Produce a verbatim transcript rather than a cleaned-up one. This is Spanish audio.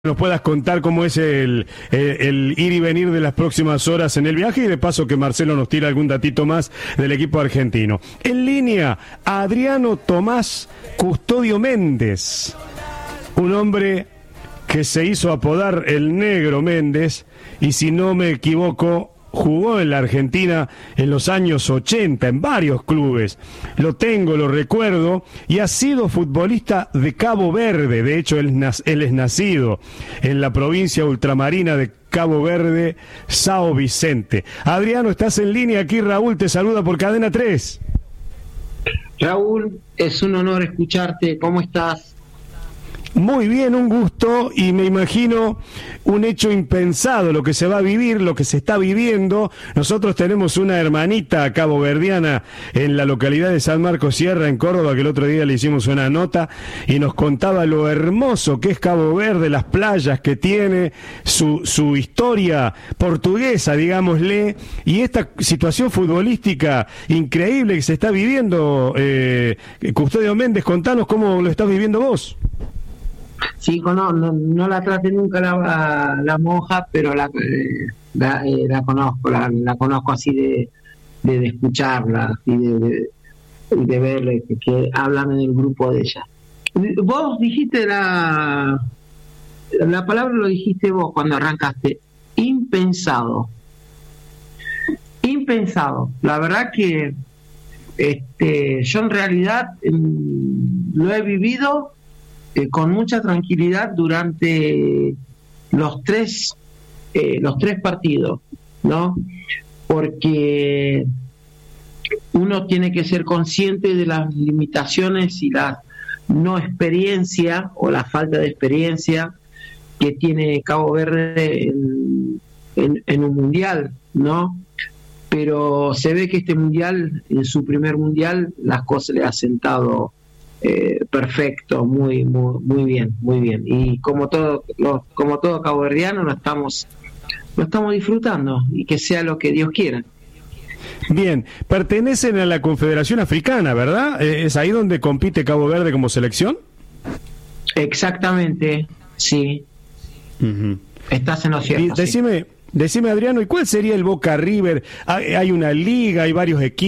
Nos puedas contar cómo es el, el, el ir y venir de las próximas horas en el viaje y de paso que Marcelo nos tire algún datito más del equipo argentino. En línea, Adriano Tomás Custodio Méndez, un hombre que se hizo apodar el Negro Méndez y, si no me equivoco, jugó en la Argentina en los años ochenta en varios clubes. Lo tengo, lo recuerdo, y ha sido futbolista de Cabo Verde. De hecho, él, él es nacido en la provincia ultramarina de Cabo Verde, Sao Vicente. Adriano, estás en línea aquí. Raúl te saluda por Cadena tres. Raúl, es un honor escucharte. ¿Cómo estás? Muy bien, un gusto, y me imagino un hecho impensado, lo que se va a vivir, lo que se está viviendo. Nosotros tenemos una hermanita caboverdiana en la localidad de San Marcos Sierra, en Córdoba, que el otro día le hicimos una nota y nos contaba lo hermoso que es Cabo Verde, las playas que tiene, su, su historia portuguesa, digámosle, y esta situación futbolística increíble que se está viviendo. eh, Custodio Méndez, contanos cómo lo estás viviendo vos. Sí, no, no, no la traté nunca la, la monja, pero la, eh, la, eh, la conozco, la, la conozco así de, de, de escucharla y de, de, de ver que, que hablan en el grupo de ella. Vos dijiste la, la palabra, lo dijiste vos cuando arrancaste, impensado. Impensado. La verdad que este, yo en realidad mm, lo he vivido Eh, con mucha tranquilidad durante los tres eh, los tres partidos, ¿no? Porque uno tiene que ser consciente de las limitaciones y la no experiencia o la falta de experiencia que tiene Cabo Verde en, en, en un mundial, ¿no? Pero se ve que este mundial, en su primer mundial, las cosas le ha sentado Eh, perfecto, muy, muy muy bien, muy bien. Y como todo lo, como todo caboverdiano, lo estamos lo estamos disfrutando, y que sea lo que Dios quiera. Bien, pertenecen a la Confederación Africana, ¿verdad? ¿Es ahí donde compite Cabo Verde como selección? Exactamente, sí. Uh-huh. Estás en lo cierto. Y decime, sí. decime, Adriano, ¿y cuál sería el Boca River? Hay, hay una liga, hay varios equipos.